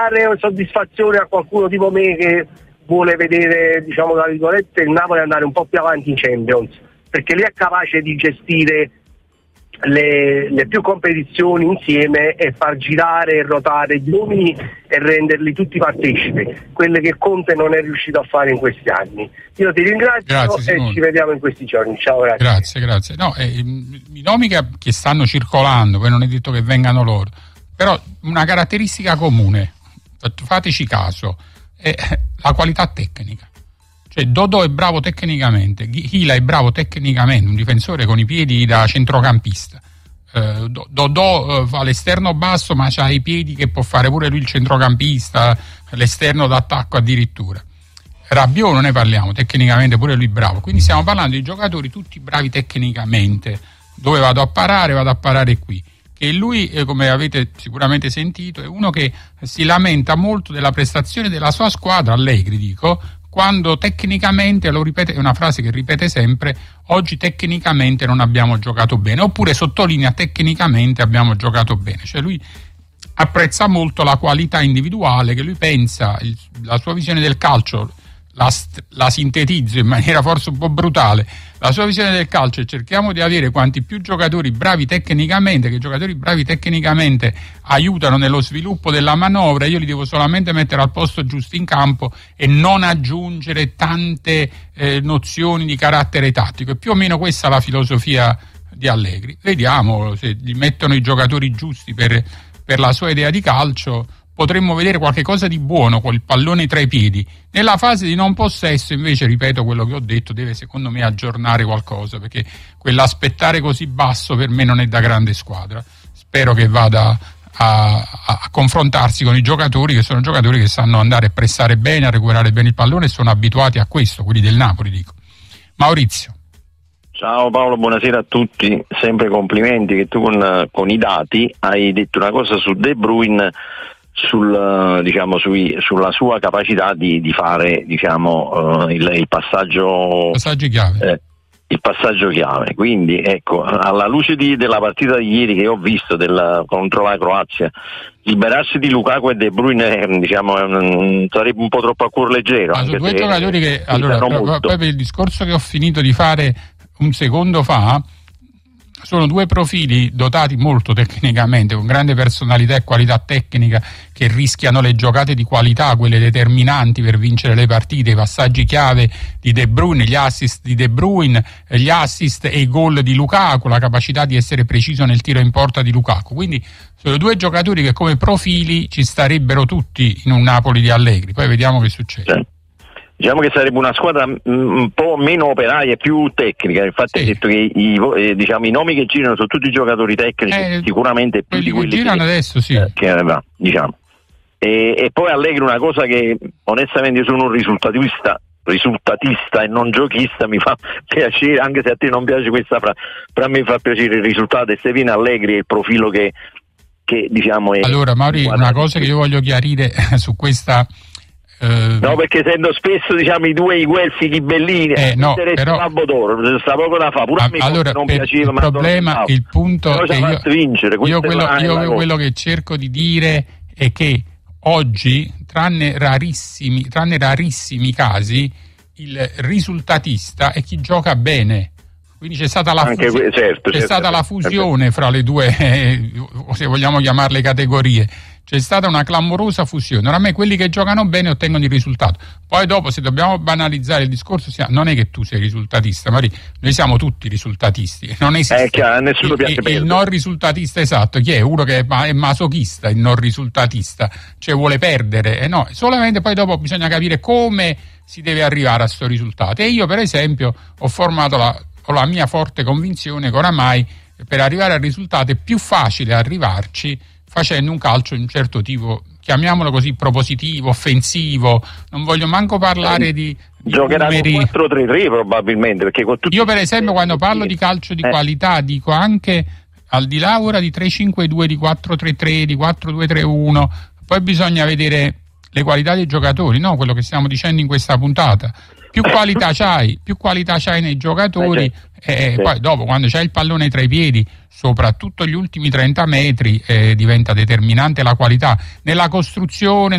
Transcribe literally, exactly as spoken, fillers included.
dare soddisfazione a qualcuno tipo me che vuole vedere, diciamo tra virgolette, il Napoli andare un po' più avanti in Champions, perché lui è capace di gestire le, le più competizioni insieme e far girare e ruotare gli uomini e renderli tutti partecipi, quelle che Conte non è riuscito a fare in questi anni. Io ti ringrazio. Grazie, e ci vediamo in questi giorni. Ciao, grazie. Grazie, grazie. No, eh, i nomi che, che stanno circolando, poi non è detto che vengano loro, però una caratteristica comune, fateci caso, è la qualità tecnica. Cioè Dodò è bravo tecnicamente, Hila è bravo tecnicamente, un difensore con i piedi da centrocampista. Eh, Dodò eh, fa l'esterno basso, ma ha i piedi che può fare pure lui il centrocampista, l'esterno d'attacco addirittura. Rabiot non ne parliamo, tecnicamente pure lui bravo. Quindi stiamo parlando di giocatori tutti bravi tecnicamente. Dove vado a parare? Vado a parare qui. E lui, eh, come avete sicuramente sentito, è uno che si lamenta molto della prestazione della sua squadra, Allegri dico, quando tecnicamente, lo ripete, è una frase che ripete sempre, oggi tecnicamente non abbiamo giocato bene, oppure sottolinea tecnicamente abbiamo giocato bene. Cioè lui apprezza molto la qualità individuale, che lui pensa, il, la sua visione del calcio, la, la sintetizzo in maniera forse un po' brutale, la sua visione del calcio è: cerchiamo di avere quanti più giocatori bravi tecnicamente, che i giocatori bravi tecnicamente aiutano nello sviluppo della manovra, io li devo solamente mettere al posto giusto in campo e non aggiungere tante eh, nozioni di carattere tattico. E più o meno questa è la filosofia di Allegri. Vediamo se gli mettono i giocatori giusti per, per la sua idea di calcio, potremmo vedere qualche cosa di buono con il pallone tra i piedi. Nella fase di non possesso, invece, ripeto quello che ho detto, deve secondo me aggiornare qualcosa, perché quell'aspettare così basso per me non è da grande squadra. Spero che vada a, a, a confrontarsi con i giocatori, che sono giocatori che sanno andare a pressare bene, a recuperare bene il pallone e sono abituati a questo, quelli del Napoli, dico. Maurizio. Ciao Paolo, buonasera a tutti, sempre complimenti che tu con, con i dati hai detto una cosa su De Bruyne, sul, diciamo, sui, sulla sua capacità di, di fare, diciamo, uh, il, il passaggio passaggi chiave. Eh, il passaggio chiave. Quindi ecco, alla luce di, della partita di ieri che ho visto del, contro la Croazia, liberarsi di Lukaku e De Bruyne, diciamo, um, sarebbe un po' troppo a cuor leggero. Ma sono due giocatori che, allora, poi per il discorso che ho finito di fare un secondo fa, sono due profili dotati molto tecnicamente, con grande personalità e qualità tecnica, che rischiano le giocate di qualità, quelle determinanti per vincere le partite, i passaggi chiave di De Bruyne, gli assist di De Bruyne, gli assist e i gol di Lukaku, la capacità di essere preciso nel tiro in porta di Lukaku. Quindi sono due giocatori che come profili ci starebbero tutti in un Napoli di Allegri. Poi vediamo che succede. Sì. Diciamo che sarebbe una squadra un po' meno operaia e più tecnica. Infatti, sì, hai detto che i, eh, diciamo, i nomi che girano sono tutti giocatori tecnici, eh, sicuramente più quelli di quelli che girano che, adesso, sì. Eh, che aveva, diciamo. E, e poi Allegri, una cosa che onestamente io sono un risultatista, risultatista e non giochista, mi fa piacere, anche se a te non piace questa frase, però a me fa piacere il risultato, e se viene Allegri è il profilo che, che diciamo è. Allora Mauri, una cosa che io voglio chiarire su questa. Uh, no, perché sento spesso, diciamo, i due i guelfi ghibellini, eh, no, però sta poco da fa, pure a me allora, non per piaceva, il problema, il punto che io, vincere, io, quello, io quello che cerco di dire è che oggi, tranne rarissimi, tranne rarissimi casi, il risultatista è chi gioca bene. Quindi c'è stata la, Anche fusi- que- certo, c'è certo, stata certo, la fusione certo. fra le due, eh, se vogliamo chiamarle categorie. C'è stata una clamorosa fusione. Ora a me quelli che giocano bene ottengono il risultato. Poi dopo, se dobbiamo banalizzare il discorso, non è che tu sei risultatista, Maria, noi siamo tutti risultatisti. Non esiste è chiaro, nessuno il, il, il non risultatista esatto. Chi è? Uno che è, è masochista, il non risultatista, cioè vuole perdere. Eh no, solamente poi dopo bisogna capire come si deve arrivare a sto risultato. E io, per esempio, ho formato la, ho la mia forte convinzione che oramai per arrivare al risultato è più facile arrivarci facendo un calcio di un certo tipo, chiamiamolo così, propositivo, offensivo. Non voglio manco parlare eh, di, di giocherà numeri. con quattro tre tre probabilmente, perché con tutti io per esempio quando parlo di calcio di eh. qualità dico anche, al di là ora di tre cinque due, di quattro tre tre, di quattro due tre uno, poi bisogna vedere le qualità dei giocatori, no? Quello che stiamo dicendo in questa puntata. Più qualità c'hai, più qualità c'hai nei giocatori, eh, certo. e sì. Poi dopo quando c'hai il pallone tra i piedi, soprattutto gli ultimi trenta metri, eh, diventa determinante la qualità nella costruzione,